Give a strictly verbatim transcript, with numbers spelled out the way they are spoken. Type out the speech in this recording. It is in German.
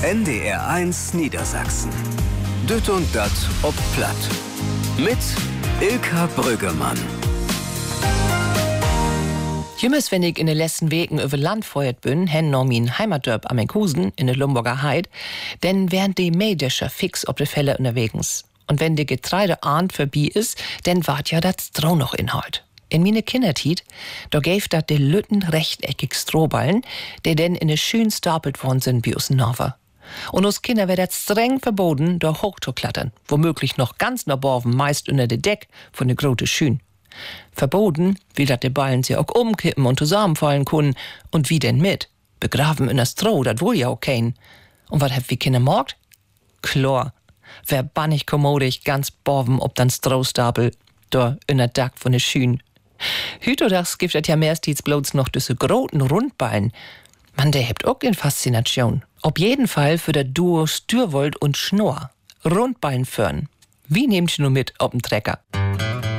N D R eins Niedersachsen. Düt und dat ob Platt. Mit Ilka Brüggemann. Jümmers, wenn ich in den letzten Wegen über Land feuert bin, hen noch mein Heimatdörp am Enkusen in der Lumburger Heid, denn wären die Mädchen fix ob die Fälle unterwegs. Und wenn die Getreide ahnt vorbei ist, dann wart ja das Stroh noch Inhalt. In meine Kindertiet, da gäf dat de lütten rechteckig Strohballen, die denn in ne schön stapelt worden sind wie us Nova. Und us Kinder wär dat streng verboten, da hoch zu klettern, womöglich noch ganz nach Borven, meist unter de Deck von de grote Schün. Verboten, wie dat de Ballen sie auch umkippen und zusammenfallen können, und wie denn mit? Begraben in der Stroh, dat wohl ja auch kein. Und wat hab wie Kinder morgt? Chlor. Wer bannig kommodig ganz Borven ob dann Strohstapel, da in der Deck von de Schün. Hütodachs gibt es ja meistens bloß noch diese großen Rundballen. Man, der hebt auch in Faszination. Auf jeden Fall für der Duo Stürwold und Schnorr. Rundballen föhren. Wie nehmt ihr nur mit ob'n Trecker?